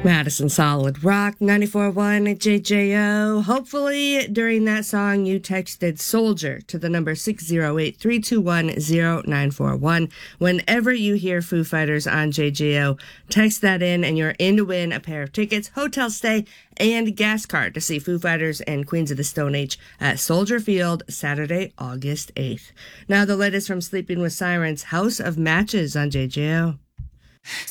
Madison Solid Rock 94.1 JJO. Hopefully, during that song, you texted Soldier to the number 608-321-0941. Whenever you hear Foo Fighters on JJO, text that in and you're in to win a pair of tickets, hotel stay, and gas card to see Foo Fighters and Queens of the Stone Age at Soldier Field, Saturday, August 8th. Now, the latest from Sleeping with Sirens, House of Matches on JJO.